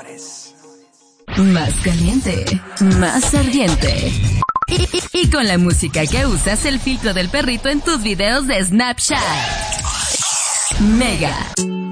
Más caliente, más ardiente. Y con la música que usas, el filtro del perrito en tus videos de Snapchat. Mega.